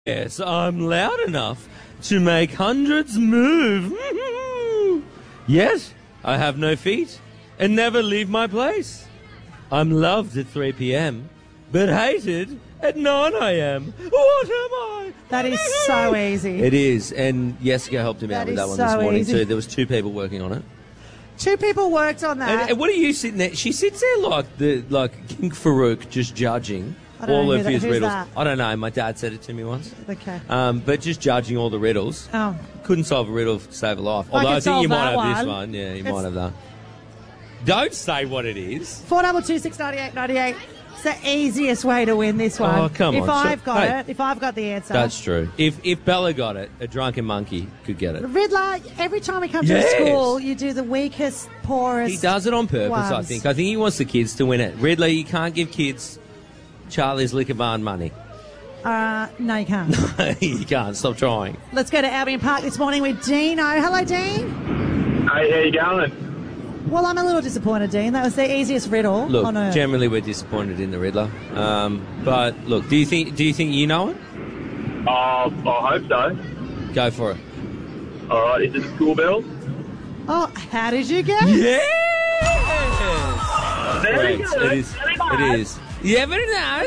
Yes, I'm loud enough to make hundreds move. Yet, I have no feet and never leave my place. I'm loved at 3 p.m, but hated at 9 a.m. What am I? That is so easy. It is, and Jessica helped him out with that one this morning too. There was 2 people working on it. 2 people worked on that. And what are you sitting there? She sits there like King Farouk, just judging all of his riddles. That? I don't know. My dad said it to me once. Okay. But just judging all the riddles. Oh. Couldn't solve a riddle to save a life. Although I think you might have this one. Yeah, you might have that. Don't say what it is. 422 698 98. It's the easiest way to win this one. Oh, come on. If I've got the answer. That's true. If Bella got it, a drunken monkey could get it. Riddler, every time we come to a school, you do the weakest, poorest. He does it on purpose, ones. I think. I think he wants the kids to win it. Riddler, you can't give kids Charlie's Liquor Barn money. No, you can't. You can't. Stop trying. Let's go to Albion Park this morning with Dino. Hello, Dean. Hey, how you going? Well, I'm a little disappointed, Dean. That was the easiest riddle on earth. Generally we're disappointed in the Riddler. But look, do you think you know it? I hope so. Go for it. All right, is it school bells? Oh, how did you get? Yes! Very Correct. good. It is. Yeah, very nice.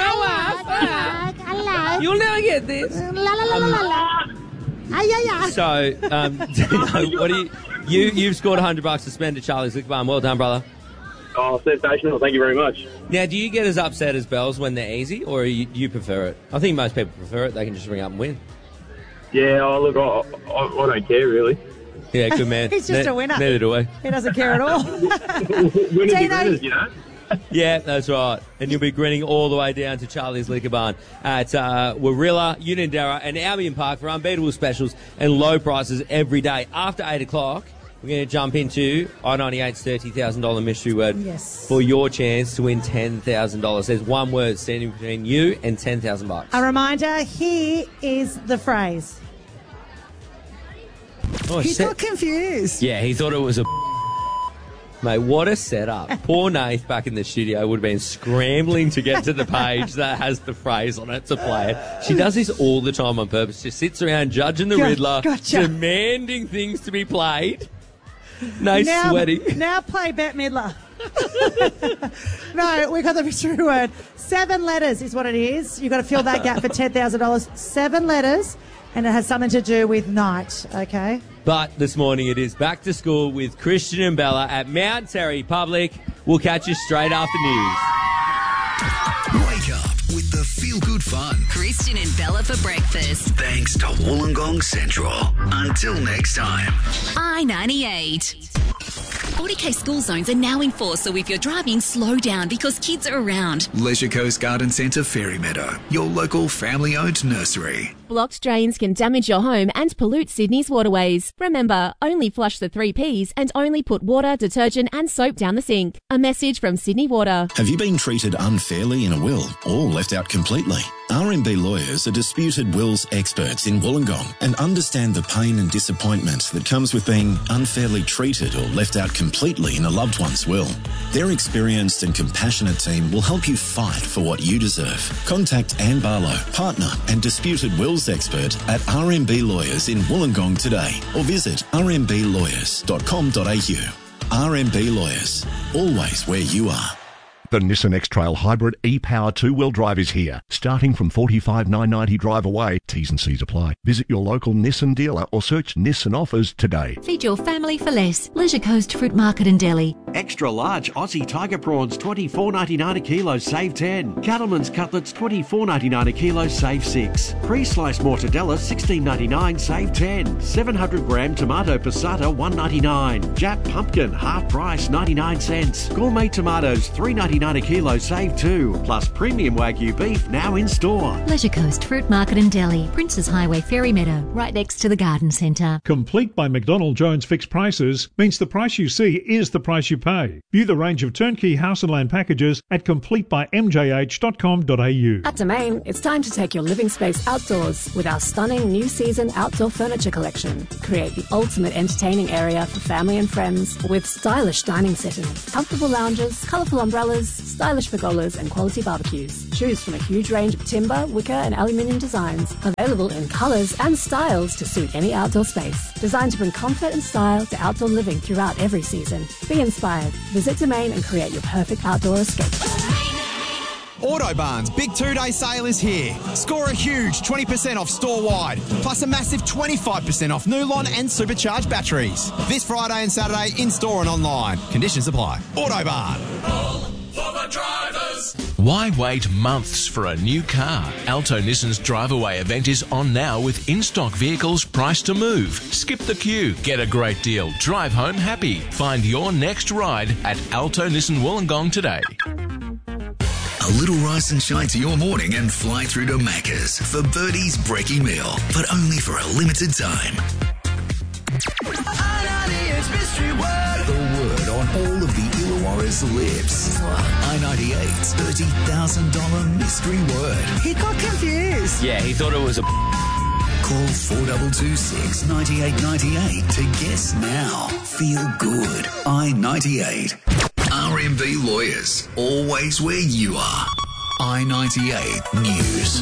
Hello. You'll never get this. La la la la la. So, Dino, what do you've scored $100 to spend at Charlie's Liquor Barn. Well done, brother. Oh, sensational. Thank you very much. Now, do you get as upset as Bells when they're easy, or you prefer it? I think most people prefer it. They can just ring up and win. Yeah, look, I don't care, really. Yeah, good man. He's just a winner. Neither do we. He doesn't care at all. Winners are winners, you know? Yeah, that's right. And you'll be grinning all the way down to Charlie's Liquor Barn at Warilla, Unanderra and Albion Park for unbeatable specials and low prices every day. After 8 o'clock, we're going to jump into I-98's $30,000 mystery word for your chance to win $10,000. There's one word standing between you and $10,000. A reminder, here is the phrase. Oh, He's not confused. Yeah, he thought it was a... Mate, what a setup. Poor Nath back in the studio would have been scrambling to get to the page that has the phrase on it to play it. She does this all the time on purpose. She sits around judging the Riddler, demanding things to be played. Nath's sweating. Now play Bette Midler. No, we got the mystery word. 7 letters is what it is. You've got to fill that gap for $10,000. 7 letters, and it has something to do with night, okay? But this morning it is back to school with Christian and Bella at Mount Terry Public. We'll catch you straight after news. Wake up with the feel-good fun. Christian and Bella for breakfast. Thanks to Wollongong Central. Until next time. I-98. 40k school zones are now in force, so if you're driving, slow down because kids are around. Leisure Coast Garden Centre, Fairy Meadow. Your local family-owned nursery. Blocked drains can damage your home and pollute Sydney's waterways. Remember, only flush the 3 Ps and only put water, detergent and soap down the sink. A message from Sydney Water. Have you been treated unfairly in a will or left out completely? RMB Lawyers are disputed wills experts in Wollongong and understand the pain and disappointment that comes with being unfairly treated or left out completely in a loved one's will. Their experienced and compassionate team will help you fight for what you deserve. Contact Anne Barlow, partner and disputed wills expert at RMB Lawyers in Wollongong today or visit rmblawyers.com.au. RMB Lawyers, always where you are. The Nissan X-Trail Hybrid e-Power 2-wheel drive is here. Starting from $45,990 drive away. T's and C's apply. Visit your local Nissan dealer or search Nissan offers today. Feed your family for less. Leisure Coast Fruit Market and Deli. Extra large Aussie tiger prawns, $24.99 a kilo, save 10. Cattleman's cutlets, $24.99 a kilo, save 6. Pre-sliced mortadella, $16.99, save 10. 700 gram tomato passata, $1.99. Jap pumpkin, half price, 99 cents. Gourmet tomatoes, $3.99 a kilo, save 2. Plus premium Wagyu beef now in store. Leisure Coast Fruit Market and Deli. Princes Highway, Fairy Meadow, right next to the Garden Centre. Complete by McDonald Jones Fixed Prices means the price you see is the price you pay. View the range of turnkey house and land packages at completebymjh.com.au. At Domain, it's time to take your living space outdoors with our stunning new season outdoor furniture collection. Create the ultimate entertaining area for family and friends with stylish dining settings, comfortable lounges, colourful umbrellas, stylish pergolas and quality barbecues. Choose from a huge range of timber, wicker and aluminium designs, Available in colours and styles to suit any outdoor space. Designed to bring comfort and style to outdoor living throughout every season. Be inspired. Visit Domain and create your perfect outdoor escape. Autobarn's big 2-day sale is here. Score a huge 20% off store-wide, plus a massive 25% off Nulon and supercharged batteries. This Friday and Saturday in-store and online. Conditions apply. Autobarn. For the drivers. Why wait months for a new car? Alto Nissan's Drive Away event is on now with in-stock vehicles priced to move. Skip the queue, get a great deal, drive home happy. Find your next ride at Alto Nissan Wollongong today. A little rise and shine to your morning and fly through to Macca's for Birdie's Brekkie Meal, but only for a limited time. The word on all of the Illawarra's lips. I-98's $30,000 mystery word. He got confused. Yeah, he thought it was a... Call 4226 9898 to guess now. Feel good. I-98. RMB Lawyers. Always where you are. I-98 News.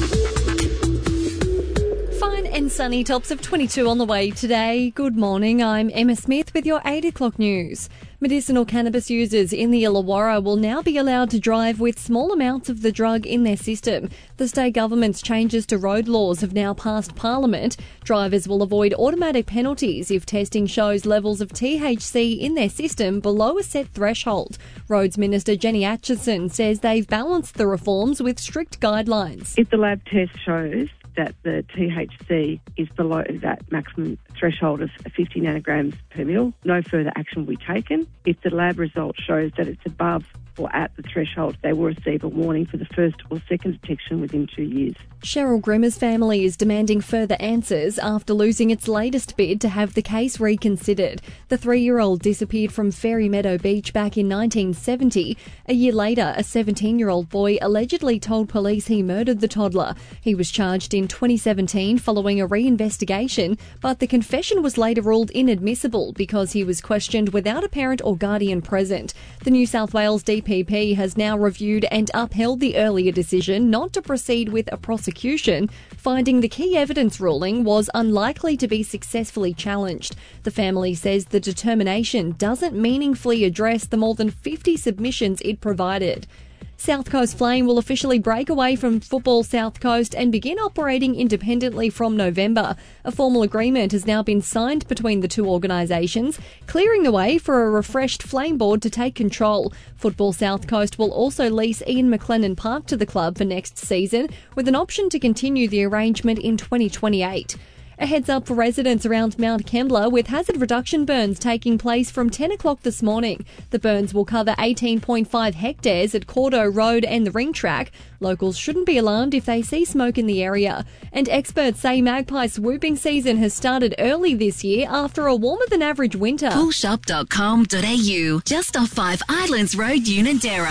Fine and sunny, tops of 22 on the way today. Good morning, I'm Emma Smith with your 8 o'clock news. Medicinal cannabis users in the Illawarra will now be allowed to drive with small amounts of the drug in their system. The state government's changes to road laws have now passed Parliament. Drivers will avoid automatic penalties if testing shows levels of THC in their system below a set threshold. Roads Minister Jenny Atchison says they've balanced the reforms with strict guidelines. If the lab test shows that the THC is below that maximum threshold of 50 nanograms per mil, no further action will be taken. If the lab result shows that it's above or at the threshold, they will receive a warning for the first or second detection within 2 years. Cheryl Grimmer's family is demanding further answers after losing its latest bid to have the case reconsidered. The 3-year-old disappeared from Fairy Meadow Beach back in 1970. A year later, a 17-year-old boy allegedly told police he murdered the toddler. He was charged in 2017 following a reinvestigation, but the confession was later ruled inadmissible because he was questioned without a parent or guardian present. The New South Wales DPP has now reviewed and upheld the earlier decision not to proceed with a prosecution, finding the key evidence ruling was unlikely to be successfully challenged. The family says the determination doesn't meaningfully address the more than 50 submissions it provided. South Coast Flame will officially break away from Football South Coast and begin operating independently from November. A formal agreement has now been signed between the two organisations, clearing the way for a refreshed Flame board to take control. Football South Coast will also lease Ian McLennan Park to the club for next season, with an option to continue the arrangement in 2028. A heads up for residents around Mount Kembla with hazard reduction burns taking place from 10 o'clock this morning. The burns will cover 18.5 hectares at Cordo Road and the Ring Track. Locals shouldn't be alarmed if they see smoke in the area. And experts say magpie swooping season has started early this year after a warmer than average winter. Coolshop.com.au, just off 5 Islands Road, Unanderra.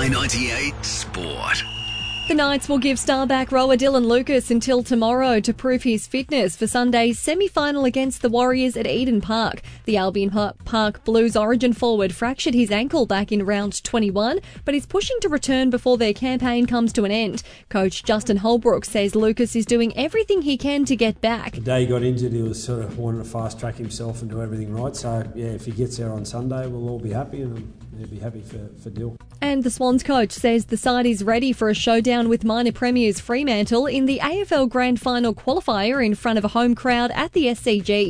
I-98 Sport. The Knights will give star-back rower Dylan Lucas until tomorrow to prove his fitness for Sunday's semi-final against the Warriors at Eden Park. The Albion Park Blues origin forward fractured his ankle back in round 21, but is pushing to return before their campaign comes to an end. Coach Justin Holbrook says Lucas is doing everything he can to get back. The day he got injured, he was sort of wanting to fast-track himself and do everything right. So, yeah, if he gets there on Sunday, we'll all be happy, and he'll be happy for Dill. And the Swans coach says the side is ready for a showdown with minor premiers Fremantle in the AFL Grand Final qualifier in front of a home crowd at the SCG.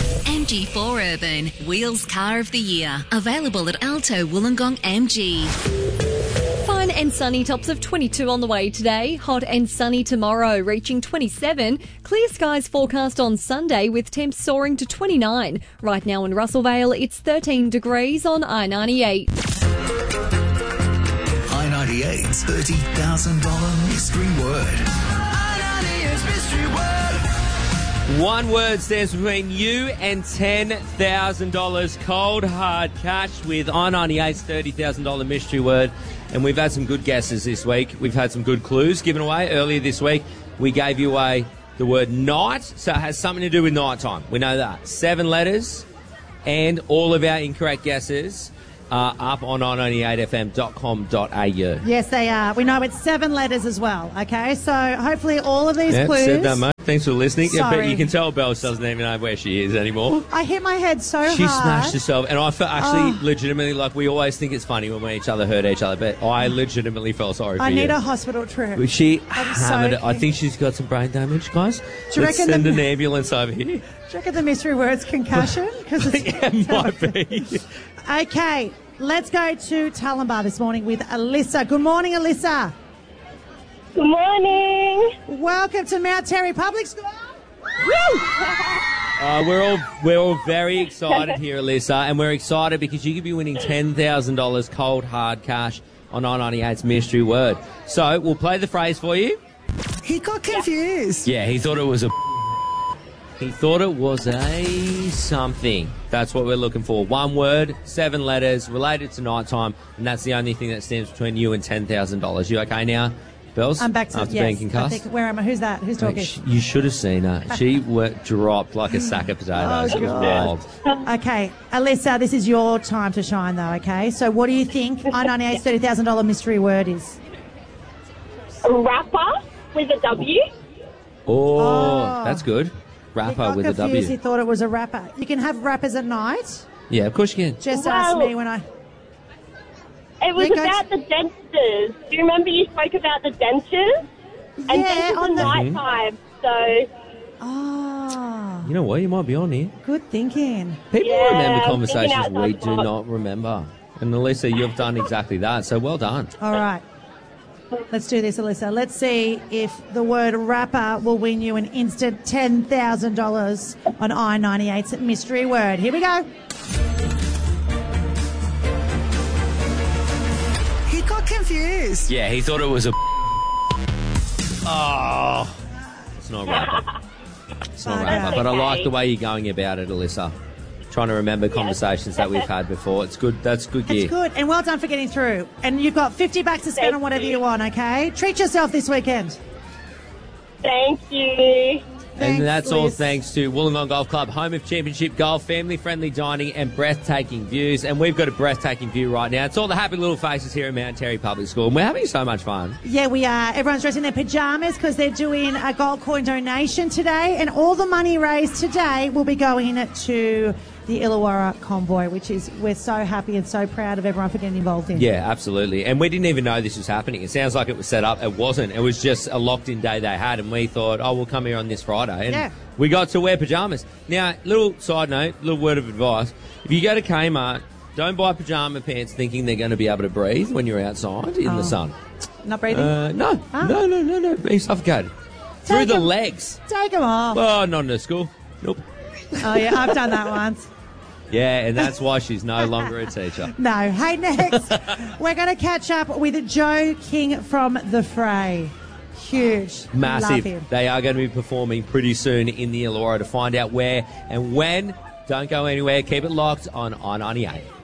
MG4 Urban, Wheels Car of the Year. Available at Alto Wollongong MG. Fine and sunny, tops of 22 on the way today. Hot and sunny tomorrow, reaching 27. Clear skies forecast on Sunday with temps soaring to 29. Right now in Russellvale, it's 13 degrees on I-98. I-98's $30,000 mystery word. I-98's mystery word. One word stands between you and $10,000 cold hard cash with I-98's $30,000 mystery word. And we've had some good guesses this week. We've had some good clues given away. Earlier this week, we gave you away the word night, so it has something to do with nighttime. We know that. 7 letters, and all of our incorrect guesses are up on 998fm.com.au. Yes, they are. We know it's 7 letters as well, okay? So hopefully all of these clues... Said that, mate. Thanks for listening. Yeah, but Sorry. you can tell Bells doesn't even know where she is anymore. I hit my head so hard. She smashed herself, and I felt actually legitimately, like, we always think it's funny when we each other hurt each other, but I legitimately felt sorry for I you. need a hospital trip. She I'm hammered so it. I think she's got some brain damage, guys. Do you Let's reckon send the- an ambulance over here. Do you reckon the mystery word's concussion? Because it's It might be. Okay, let's go to Talumbar this morning with Alyssa. Good morning, Alyssa. Good morning. Welcome to Mount Terry Public School. We're all very excited here, Alyssa, and we're excited because you could be winning $10,000 cold hard cash on 998's mystery word. So we'll play the phrase for you. He got confused. Yeah, he thought it was a. He thought it was a something. That's what we're looking for. One word, 7 letters, related to nighttime, and that's the only thing that stands between you and $10,000. You okay now, Bells? I'm back to after yes, being concussed. I think, where am I? Who's that? Who's talking? Mate, you should have seen her. She dropped like a sack of potatoes. Oh, It was God. wild. Okay, Alyssa, this is your time to shine, though. Okay, so what do you think I98's $30,000 mystery word is? Rapper with a W. Oh, that's good. Rapper Got with a confused. He W. thought it was a rapper. You can have rappers at night. Yeah, of course you can. Just ask me when I. It was Yeah, go about the dentures. Do you remember you spoke about the dentures? And Yeah, dentures on at the- night time. So Oh, You know what? You might be on here. good thinking. People Yeah, remember I'm conversations thinking we outside do the box. not remember. And Alyssa, you've done exactly that. So well done. All right. Let's do this, Alyssa. Let's see if the word rapper will win you an instant $10,000 on I98's mystery word. Here we go. He got confused. Yeah, he thought it was a. Oh, it's not a rapper. It's not a rapper. But I like the way you're going about it, Alyssa. Trying to remember conversations that we've had before. It's good. That's good gear. It's good. And well done for getting through. And you've got $50 to spend on whatever you want, okay? Treat yourself this weekend. thank you. And that's all Liz. thanks to Wollongong Golf Club, home of championship golf, family-friendly dining and breathtaking views. And we've got a breathtaking view right now. It's all the happy little faces here at Mount Terry Public School. And we're having so much fun. Yeah, we are. Everyone's dressed in their pajamas because they're doing a gold coin donation today. And all the money raised today will be going to the Illawarra Convoy, which is, we're so happy and so proud of everyone for getting involved in. Yeah, absolutely. And we didn't even know this was happening. It sounds like it was set up. It wasn't. It was just a locked-in day they had, and we thought, oh, we'll come here on this Friday. And Yeah. we got to wear pajamas. Now, little side note, little word of advice. If you go to Kmart, don't buy pajama pants thinking they're going to be able to breathe when you're outside in the sun. Not breathing? No. No. Be suffocated. Through the legs. Take them off. Oh, not in the school. Nope. Oh, yeah, I've done that once. Yeah, and that's why she's no longer a teacher. No. Hey, next, we're going to catch up with Joe King from The Fray. Huge. Love Massive. him. They are going to be performing pretty soon in the Illawarra. To find out where and when, don't go anywhere. Keep it locked on I98.